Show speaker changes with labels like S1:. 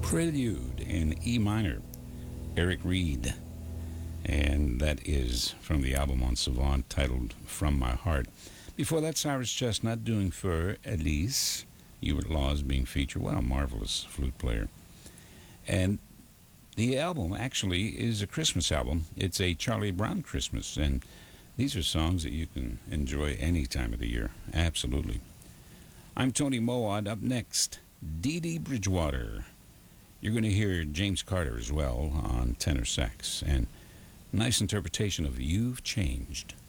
S1: Prelude in E minor, Eric Reed. And that is from the album on Savant titled From My Heart. Before that, Cyrus Chestnut doing For Elise. Hubert Laws being featured. What a marvelous flute player. And the album actually is a Christmas album. It's a Charlie Brown Christmas. And these are songs that you can enjoy any time of the year. Absolutely. I'm Tony Mowat. Up next, Dee Dee Bridgewater. You're going to hear James Carter as well on tenor sax. And nice interpretation of You've Changed.